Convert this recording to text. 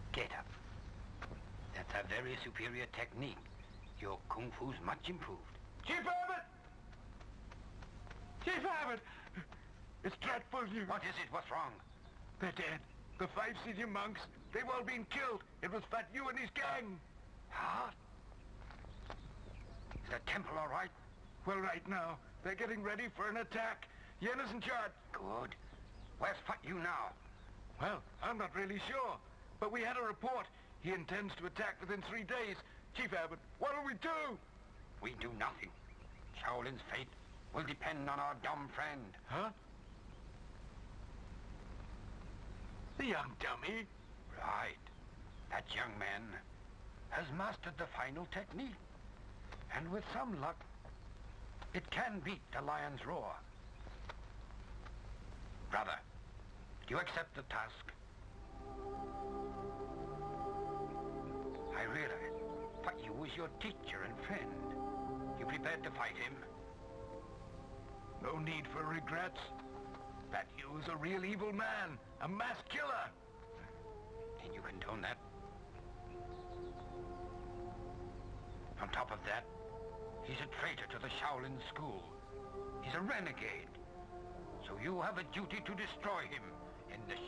Get up. That's a very superior technique. Your kung fu's much improved. Chief Abbott! Chief Abbott! It's dreadful news. What is it? What's wrong? They're dead. The 5 senior monks, they've all been killed. It was Fat Yu and his gang. Huh? Is the temple all right? Well, right now, they're getting ready for an attack. Yen is in charge. Good. Where's Fat Yu now? Well, I'm not really sure. But we had a report. He intends to attack within 3 days. Chief Abbott, what'll we do? We do nothing. Shaolin's fate will depend on our dumb friend. Huh? The young dummy? Right. That young man has mastered the final technique. And with some luck, it can beat the lion's roar. Brother, do you accept the task? I realize Fat Yu was your teacher and friend. You prepared to fight him? No need for regrets. Fat Yu is a real evil man, a mass killer. And you condone that? On top of that, he's a traitor to the Shaolin school. He's a renegade. So you have a duty to destroy him in the